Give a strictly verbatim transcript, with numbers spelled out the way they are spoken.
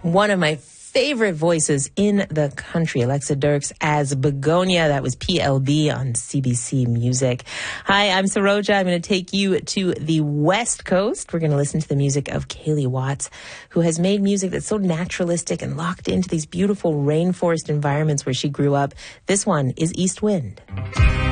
one of my favorite voices in the country, Alexa Dirks as Begonia. That was P L B on C B C Music. Hi, I'm Saroja. I'm going to take you to the West Coast. We're going to listen to the music of Kaylee Watts, who has made music that's so naturalistic and locked into these beautiful rainforest environments where she grew up. This one is East Wind.